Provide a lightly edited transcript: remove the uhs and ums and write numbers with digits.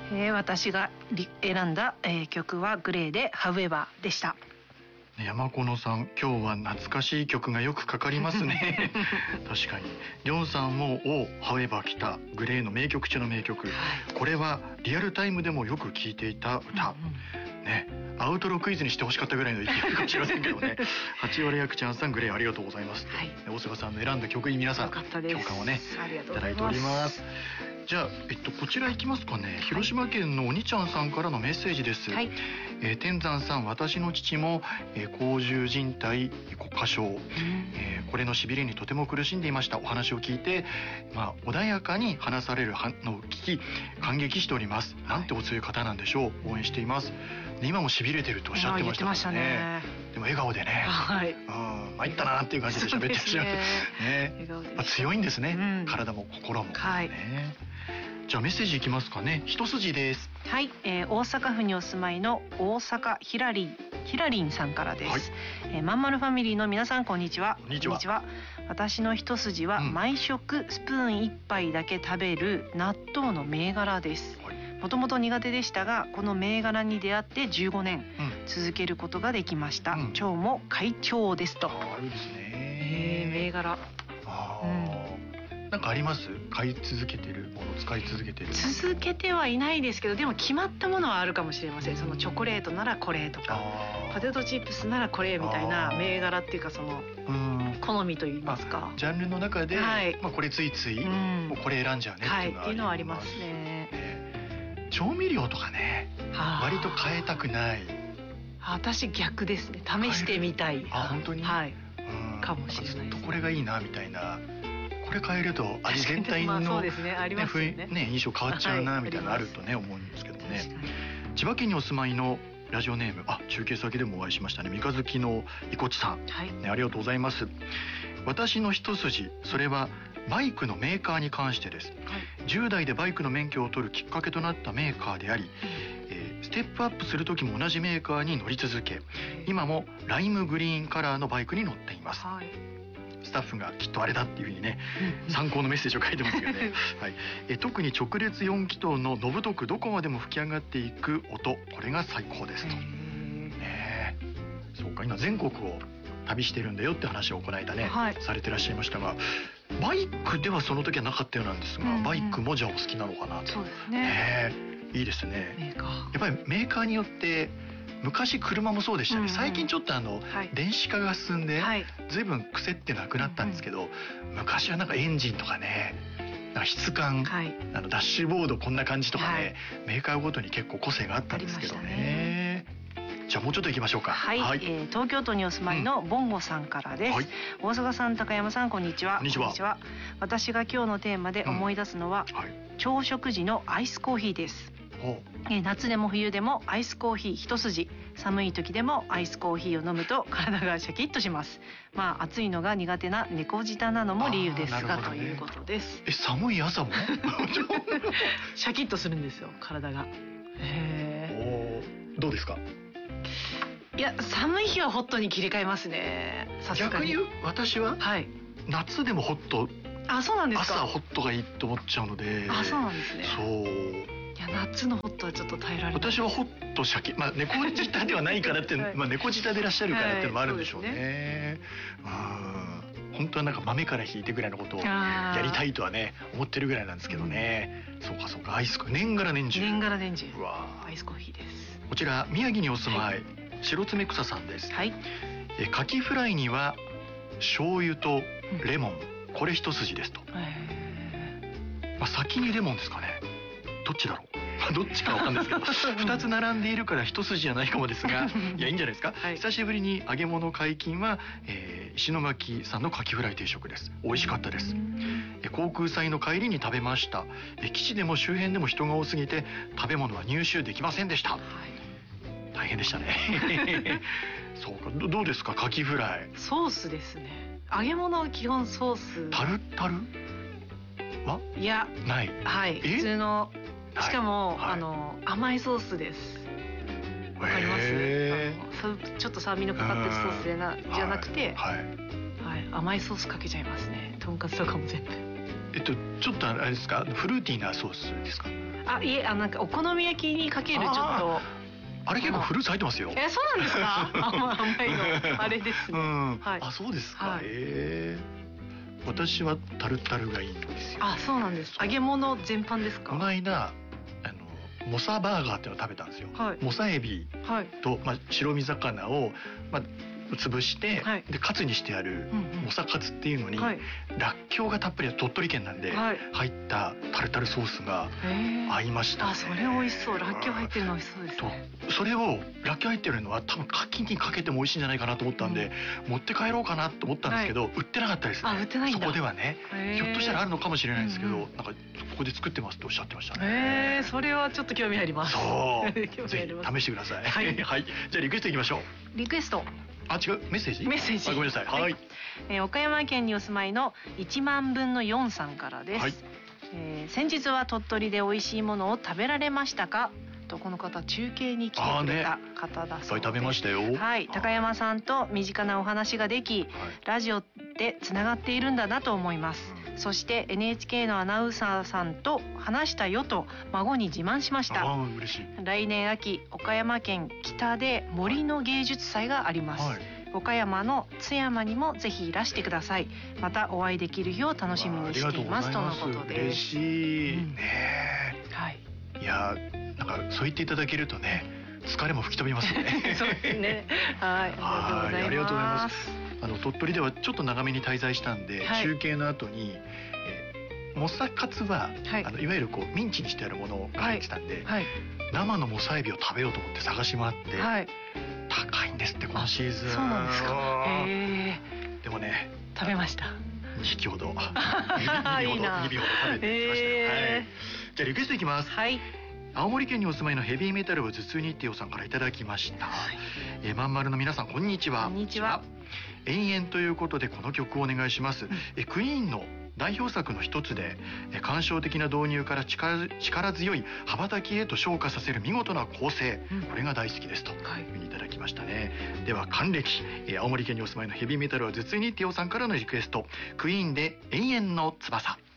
私が選んだ、曲はグレーで However でした。 山子野さん、今日は懐かしい曲がよくかかりますね確かにりょうさんもHowever来たグレーの名曲中の名曲、これはリアルタイムでもよく聴いていた歌、ね、アウトロクイズにしてほしかったぐらいの勢いかもしれませんけどね八割薬ちゃんさん、グレーありがとうございます、大菅さんの選んだ曲に皆さん共感をねいただいております。じゃあ、こちら行きますかね。広島県のおにちゃんさんからのメッセージです。天山さん、私の父も、甲状靭帯骨化症、これのしびれにとても苦しんでいました。お話を聞いて、穏やかに話されるのを聞き感激しております。なんてお強い方なんでしょう。応援しています。今もしびれてるとおっしゃってましたね。でも笑顔でね、参ったなっていう感じで喋ってらっしゃる強いんですね、体も心も、じゃあメッセージいきますかね。一筋です。 大阪府にお住まいの大阪ひらりんさんからです。まんまるファミリーの皆さん、こんにちは。こんにちは。私の一筋は、毎食スプーン1杯だけ食べる納豆の銘柄です。もともと苦手でしたが、この銘柄に出会って15年、続けることができました。腸も快調ですと。 いいですね。 銘柄。 なんかあります？買い続けてるもの、使い続けてる。 続けてはいないですけど、でも決まったものはあるかもしれません。そのチョコレートならこれとか、ポテトチップスならこれみたいな銘柄っていうか、その好みといいますか、 ジャンルの中で、これついついもうこれ選んじゃうねっていうのはありますね。 調味料とかね、割と変えたくない。 私逆ですね。試してみたい。 本当に？ かもしれないですね。 ずっとこれがいいなみたいな。これ変えると味全体の印象変わっちゃうなみたいなのあるとね、思うんですけどね。千葉県にお住まいのラジオネーム、中継先でもお会いしましたね、三日月のいこちさん、ありがとうございます。私の一筋、それはバイクのメーカーに関してです。10代でバイクの免許を取るきっかけとなったメーカーであり、ステップアップする時も同じメーカーに乗り続け、今もライムグリーンカラーのバイクに乗っています。スタッフがきっとあれだっていうふうにね、参考のメッセージを書いてますけどね特に直列4気筒ののぶとくどこまでも吹き上がっていく音、これが最高ですと。そうか、今全国を旅してるんだよって話をこの間ね、されてらっしゃいましたが、バイクではその時はなかったようなんですが、バイクもじゃあお好きなのかなと。 そうですね。 いいですね。やっぱりメーカーによって、昔車もそうでしたね。最近ちょっと電子化が進んで、随分癖ってなくなったんですけど、昔はなんかエンジンとかね、なんか質感、ダッシュボードこんな感じとかね、メーカーごとに結構個性があったんですけどね。じゃあもうちょっと行きましょうか。 東京都にお住まいのボンゴさんからです。大阪さん、高山さん、こんにちは。こんにちは。私が今日のテーマで思い出すのは、朝食時のアイスコーヒーです。夏でも冬でもアイスコーヒー一筋、寒い時でもアイスコーヒーを飲むと体がシャキッとします。暑いのが苦手な猫舌なのも理由ですが、ということです。 寒い朝もシャキッとするんですよ、体が。 どうですか？ いや、寒い日はホットに切り替えますね。 逆に私は夏でもホット、 そうなんですか。 朝ホットがいいと思っちゃうので。 そうなんですね。いや、夏のホットはちょっと耐えられない。 私はホットシャキ、猫舌ではないからって猫舌でいらっしゃるからってのもあるんでしょうね。本当はなんか豆から引いてぐらいのことをやりたいとはね思ってるぐらいなんですけどね。そうかそうか、アイスコーヒー年がら年中。アイスコーヒーです。こちら宮城にお住まい、白爪草さんです。カキフライには醤油とレモン、これ一筋ですと。先にレモンですかね。どっちだろうどっちかわかんないですけど2つ並んでいるから一筋じゃないかもですがいや、いいんじゃないですか。久しぶりに揚げ物解禁は、石巻さんのカキフライ定食です。美味しかったです。航空祭の帰りに食べました。基地でも周辺でも人が多すぎて食べ物は入手できませんでした。大変でしたねそうか、どうですか、カキフライ。 ソースですね。揚げ物は基本ソース。 タルタルはいや、ない。 普通の、しかも甘いソースです。わかります？ちょっと酸味のかかってるソースじゃなくて、甘いソースかけちゃいますね。とんかつとかも全部。 ちょっとあれですか、フルーティーなソースですか？ いえ、なんかお好み焼きにかけるちょっと。 あれ結構フルーツ入ってますよ。 そうなんですか？甘いのあれですね。 そうですか。私はタルタルがいいんですよ。 そうなんです。揚げ物全般ですか？ この間モサバーガーっていうのを食べたんですよ。モサエビと白身魚を潰して、でカツにしてあるモサカツっていうのに、らっきょうがたっぷり、鳥取県なんで入ったタルタルソースが合いましたね。 それ美味しそう。らっきょう入ってるの美味しそうですね。 それをらっきょう入ってるのは多分牡蠣にかけても美味しいんじゃないかなと思ったんで、持って帰ろうかなと思ったんですけど、売ってなかったですね。 売ってないんだ。 そこではね。ひょっとしたらあるのかもしれないんですけど、なんかここで作ってますっておっしゃってましたね。 それはちょっと興味あります。 そうぜひ試してください。はい、じゃあリクエストいきましょう。 リクエスト、 違う、メッセージ。ごめんなさい。はい。 岡山県にお住まいの1万分の4さんからです。先日は鳥取で美味しいものを食べられましたかと、この方中継に来てくれた方だそうです。 いっぱい食べましたよ。 高山さんと身近なお話ができ、ラジオでつながっているんだなと思います。そして NHK のアナウンサーさんと話したよと孫に自慢しました。 嬉しい。 来年秋、岡山県北で森の芸術祭があります。岡山の津山にもぜひいらしてください。またお会いできる日を楽しみにしていますとのことです。 嬉しいね。いや、なんかそう言っていただけるとね、疲れも吹き飛びますよね。 そうですね。ありがとうございます。 鳥取ではちょっと長めに滞在したんで、中継の後にモサカツは、いわゆるミンチにしてあるものが入ってたんで、生のモサエビを食べようと思って探し回って、高いんですってこのシーズン。 そうなんですか。 でもね、 食べました。 2匹ほど2尾ほど食べてきました。じゃあリクエストいきます。青森県にお住まいのヘビーメタルを頭痛日程さんからいただきました。まんまるの皆さん、こんにちは。 こんにちは。 延々ということでこの曲をお願いします。クイーンの代表作の一つで、感傷的な導入から力強い羽ばたきへと昇華させる見事な構成、これが大好きですというふうにいただきましたね。では還暦、青森県にお住まいのヘビーメタルは頭痛日程さんからのリクエスト、クイーンで永遠の翼。